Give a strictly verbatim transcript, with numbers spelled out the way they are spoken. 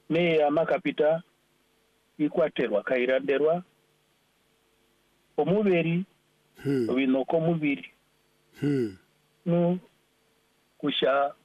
ne amakapita ikwaterwa kairaderwa omubiri Hmm. binoko mubiri Hmm. no kusha